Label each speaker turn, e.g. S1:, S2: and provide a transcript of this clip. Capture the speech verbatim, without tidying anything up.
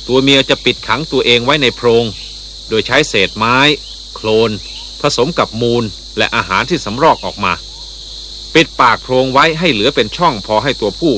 S1: ตัวเมียจะปิดขังตัวเองไว้ในโพรงโดยใช้เศษไม้โคลนผสมกับมูลและอาหารที่สำรอกออกมาปิดปากโพรงไว้ให้เหลือเป็นช่องพอให้ตัวผู้